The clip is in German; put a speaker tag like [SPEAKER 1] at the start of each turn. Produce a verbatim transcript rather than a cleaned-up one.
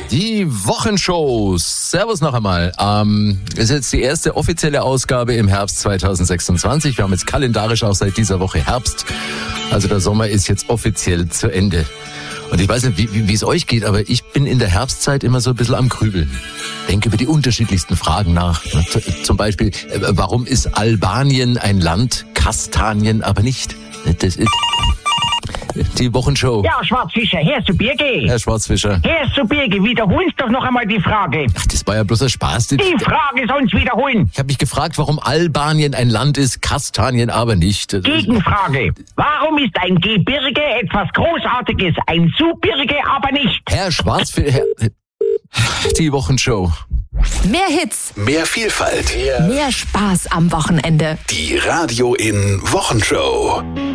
[SPEAKER 1] Die Wochenshow. Servus noch einmal. Ähm, ist jetzt die erste offizielle Ausgabe im Herbst zweitausendsechsundzwanzig. Wir haben jetzt kalendarisch auch seit dieser Woche Herbst. Also der Sommer ist jetzt offiziell zu Ende. Und ich weiß nicht, wie, wie es euch geht, aber ich bin in der Herbstzeit immer so ein bisschen am Grübeln. Denke über die unterschiedlichsten Fragen nach. Zum Beispiel, warum ist Albanien ein Land, Kastanien aber nicht? Das ist die Wochenshow.
[SPEAKER 2] Ja, Schwarzfischer, Herr zu Birge.
[SPEAKER 1] Herr Schwarzfischer.
[SPEAKER 2] Herr zu Birge, wiederholst doch noch einmal die Frage.
[SPEAKER 1] Ach, das war ja bloß ein Spaß.
[SPEAKER 2] Die Frage sonst wiederholen.
[SPEAKER 1] Ich habe mich gefragt, warum Albanien ein Land ist, Kastanien aber nicht.
[SPEAKER 2] Gegenfrage. Warum ist ein Gebirge etwas Großartiges, ein Subirge aber nicht?
[SPEAKER 1] Herr Schwarzfischer. Die Wochenshow.
[SPEAKER 3] Mehr Hits,
[SPEAKER 4] mehr Vielfalt,
[SPEAKER 3] mehr Spaß am Wochenende.
[SPEAKER 4] Die Radio in Wochenshow.